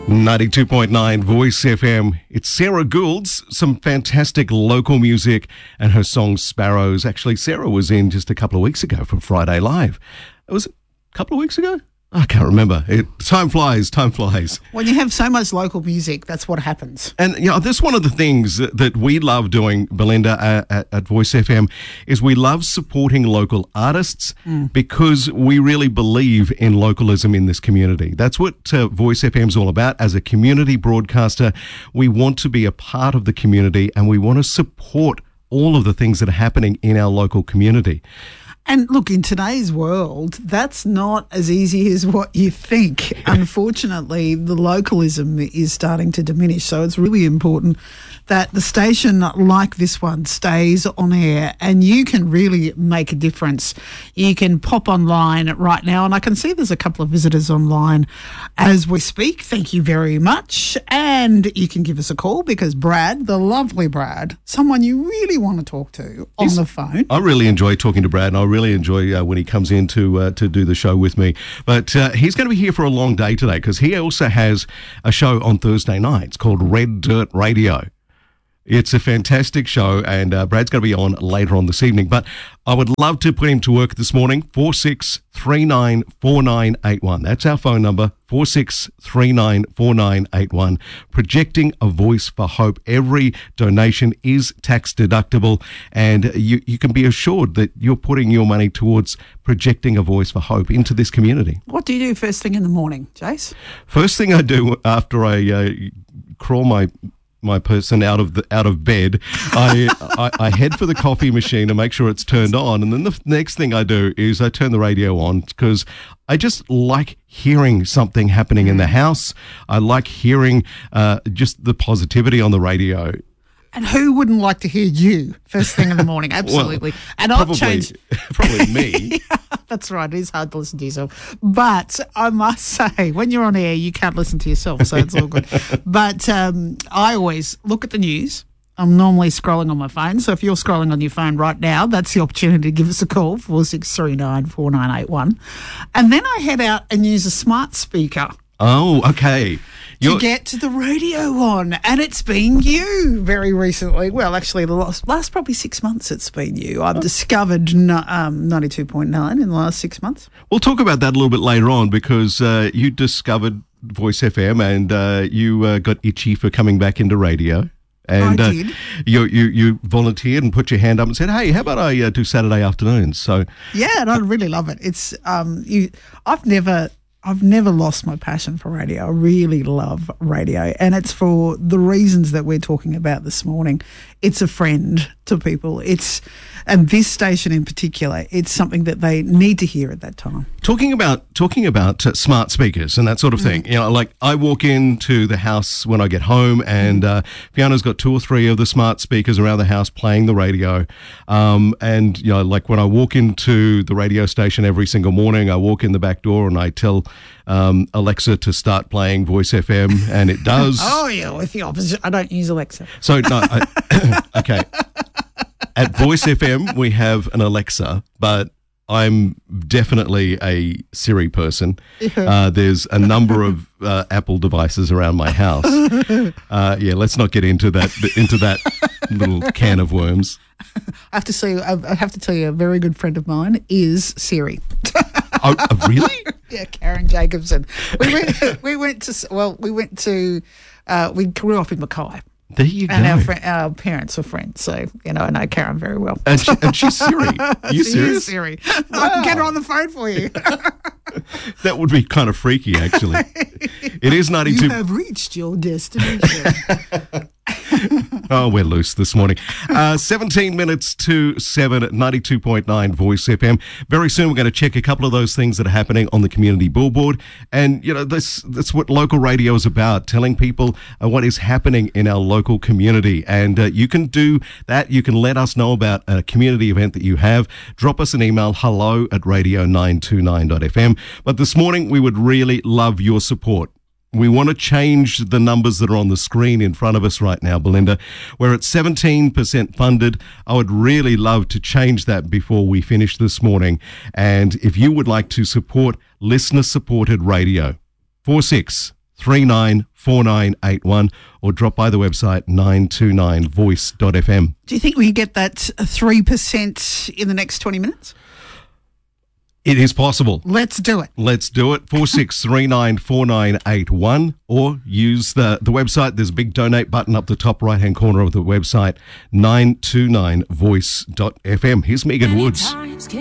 92.9 Voice FM. It's Sarah Gould's some fantastic local music and her song Sparrows. Actually, Sarah was in just a couple of weeks ago for Friday Live. It was a couple of weeks ago? I can't remember. Time flies. When you have so much local music, that's what happens. And, you know, this is one of the things that we love doing, Belinda, at Voice FM, is we love supporting local artists because we really believe in localism in this community. That's what Voice FM is all about. As a community broadcaster, we want to be a part of the community and we want to support all of the things that are happening in our local community. And look, in today's world, that's not as easy as what you think. Unfortunately, the localism is starting to diminish. So it's really important that the station like this one stays on air and you can really make a difference. You can pop online right now, and I can see there's a couple of visitors online as we speak. Thank you very much. And you can give us a call because Brad, the lovely Brad, someone you really want to talk to on the phone. I really enjoy talking to Brad, and I really enjoy when he comes in to do the show with me. But he's going to be here for a long day today because he also has a show on Thursday nights called Red Dirt Radio. It's a fantastic show, and Brad's going to be on later on this evening. But I would love to put him to work this morning, 46394981. That's our phone number, 46394981. Projecting a Voice for Hope. Every donation is tax deductible, and you can be assured that you're putting your money towards projecting a voice for hope into this community. What do you do first thing in the morning, Jace? First thing I do after I crawl my person out of bed, I head for the coffee machine to make sure it's turned on, and then the next thing I do is I turn the radio on because I just like hearing something happening in the house. I like hearing just the positivity on the radio. And who wouldn't like to hear you first thing in the morning? Absolutely. Well, and I've changed. Probably me. Yeah, that's right. It is hard to listen to yourself. But I must say, when you're on air, you can't listen to yourself, so it's all good. But I always look at the news. I'm normally scrolling on my phone. So if you're scrolling on your phone right now, that's the opportunity to give us a call, 46394981. And then I head out and use a smart speaker. Oh, okay. To get to the radio on, and it's been you very recently. Well, actually, the last probably 6 months it's been you. I've discovered 92.9 in the last 6 months. We'll talk about that a little bit later on because you discovered Voice FM and you got itchy for coming back into radio. And I did. You volunteered and put your hand up and said, "Hey, how about I do Saturday afternoons?" So yeah, and I really love it. It's I've never lost my passion for radio. I really love radio, and it's for the reasons that we're talking about this morning. It's a friend to people. And this station in particular, it's something that they need to hear at that time. Talking about smart speakers and that sort of thing. You know, like I walk into the house when I get home, and Fiona's got 2 or 3 of the smart speakers around the house playing the radio. And you know, like when I walk into the radio station every single morning, I walk in the back door and I tell Alexa to start playing Voice FM, and it does. Oh yeah, with the opposite. I don't use Alexa. So no, okay. At Voice FM, we have an Alexa, but I'm definitely a Siri person. There's a number of Apple devices around my house. Yeah, let's not get into that little can of worms. I have to tell you, a very good friend of mine is Siri. Oh, really? Yeah, Karen Jacobson. We grew up in Mackay. There you go. And our parents are friends, so, you know, I know Karen very well. And she's Siri. Are you serious? She is Siri. Wow. I can get her on the phone for you. That would be kind of freaky, actually. It is 92. You have reached your destination. Oh, we're loose this morning. 17 minutes to 7 at 92.9 Voice FM. Very soon we're going to check a couple of those things that are happening on the community billboard. And, you know, that's what local radio is about, telling people what is happening in our local community. And you can do that. You can let us know about a community event that you have. Drop us an email, hello@radio929.fm. But this morning we would really love your support. We want to change the numbers that are on the screen in front of us right now, Belinda. We're at 17% funded. I would really love to change that before we finish this morning. And if you would like to support listener-supported radio, 46 394981 or drop by the website 929voice.fm. Do you think we can get that 3% in the next 20 minutes? It is possible. Let's do it. Let's do it. 46394981 or use the website. There's a big donate button up the top right-hand corner of the website, 929voice.fm. Here's Megan Woods.